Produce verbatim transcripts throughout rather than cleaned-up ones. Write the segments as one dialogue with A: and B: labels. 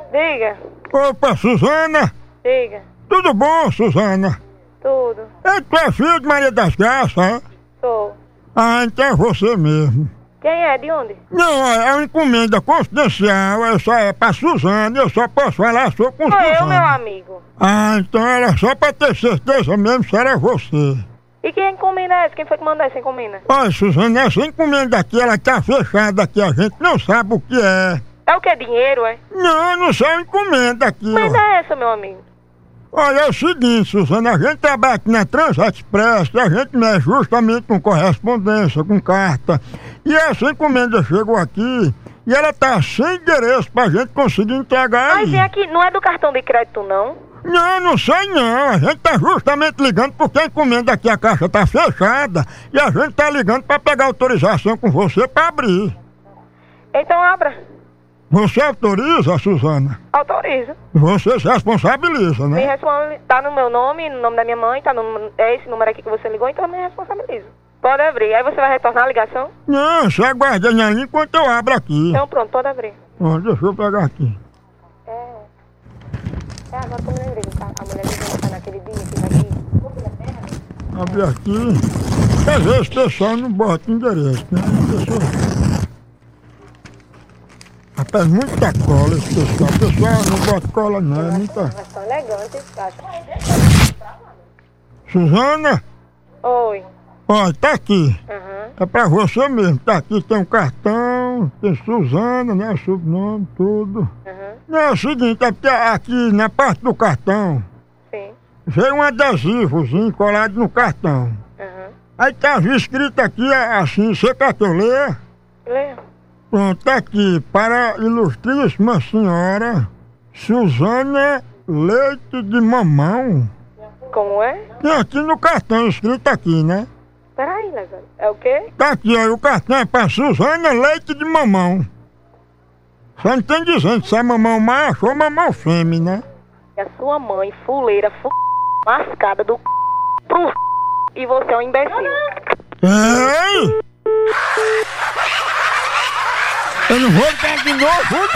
A: Diga.
B: Opa, Suzana?
A: Diga.
B: Tudo bom, Suzana?
A: Tudo.
B: É, tu é filho de Maria das Graças, é?
A: Sou.
B: Ah, então é você mesmo.
A: Quem é? De onde?
B: Não, é uma encomenda confidencial, é só é pra Suzana, eu só posso falar só com
A: Sou
B: Suzana.
A: eu, meu amigo.
B: Ah, então era só pra ter certeza mesmo se era você.
A: E que encomenda é essa? Quem foi que mandou essa encomenda?
B: Olha, Suzana, essa encomenda aqui, ela tá fechada aqui, a gente não sabe o que é.
A: É o que? Dinheiro, é?
B: Não, não sei a encomenda aqui,
A: Mas
B: ó.
A: é essa, meu amigo?
B: Olha, é o seguinte, Suzana, a gente trabalha aqui na Transexpress e a gente mexe justamente com correspondência, com carta. E essa encomenda chegou aqui e ela tá sem endereço pra gente conseguir entregar
A: Mas
B: aí.
A: vem aqui, não é do cartão de crédito, não?
B: Não, não sei não, a gente tá justamente ligando porque a encomenda aqui, a caixa tá fechada e a gente tá ligando pra pegar autorização com você pra abrir.
A: Então abra.
B: Você autoriza, Suzana?
A: Autoriza.
B: Você se responsabiliza,
A: Me
B: né?
A: responde, tá no meu nome, no nome da minha mãe, tá no, é esse número aqui que você ligou, então eu me responsabilizo. Pode abrir. Aí você vai retornar a ligação?
B: Não, você aguarda na linha enquanto eu abro aqui.
A: Então pronto, pode abrir.
B: Ó, deixa eu pegar aqui.
A: É. É, agora que eu me lembrei, tá? A mulher ligou tá naquele dia que tá aqui.
B: Abrir aqui. Às vezes o pessoal não bota endereço, né? O pessoal... Rapaz, muita cola esse pessoal. O pessoal não bota cola não, é muita...
A: Mas tão elegante esse caixa.
B: Suzana?
A: Oi.
B: Ó, tá aqui.
A: Aham.
B: É pra você mesmo. Tá aqui, tem um cartão, tem Suzana, né? Sobrenome, tudo.
A: Aham.
B: Não, é o seguinte, é porque aqui na parte do cartão
A: Sim.
B: veio um adesivozinho colado no cartão.
A: Aham.
B: Aí tava escrito aqui assim, você quer que eu leia?
A: Leia.
B: Pronto, tá aqui, para a ilustríssima senhora Suzana Leite de Mamão.
A: Como é?
B: Tem aqui no cartão escrito aqui, né?
A: Peraí, Lázaro. É o quê?
B: Tá aqui, ó, o cartão é para Suzana Leite de Mamão. Só não tem dizendo se é mamão macho ou mamão fêmea, né?
A: É a sua mãe, fuleira, f... mascada do c... pro e você é um imbecil.
B: Ei! Eu não vou dar de novo,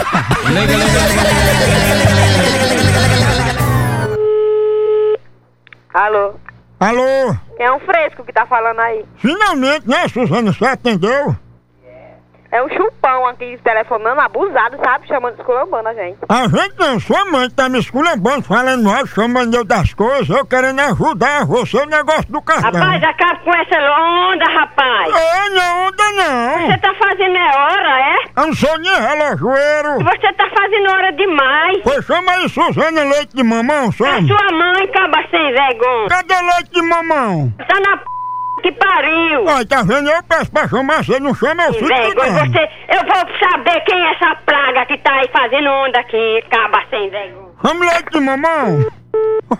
A: Alô?
B: Alô?
A: Quem é um fresco que tá falando aí?
B: Finalmente, né, Suzana? Você atendeu?
A: É um chupão aqui telefonando, abusado, sabe? Chamando, esculambando a gente.
B: A gente não, sua mãe tá me esculambando, falando mal, chamando eu das coisas, eu querendo ajudar você o negócio do cartão.
C: Rapaz, acaba com essa onda, rapaz.
B: É, não, onda não.
C: Você tá fazendo é hora, é?
B: Eu não sou nem relojoeiro.
C: Você tá fazendo hora demais.
B: Pois chama aí Suzana Leite de Mamão,
C: A
B: chama.
C: sua mãe, caba sem vergonha.
B: Cadê leite de mamão?
C: Tá na p... que pariu.
B: Olha, tá vendo? Eu peço pra chamar, você não chama, eu
C: Sem
B: fico
C: vergonha,
B: não.
C: você... Eu vou saber quem é essa praga que tá aí fazendo onda aqui, caba sem vergonha.
B: Chama leite de mamão.